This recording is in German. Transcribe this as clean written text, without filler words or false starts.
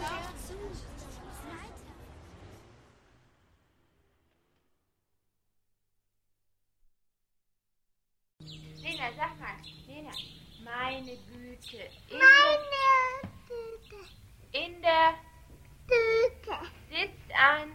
Lena, sag mal. Lena, meine Güte. Meine Güte. In der Güte. sitzt ein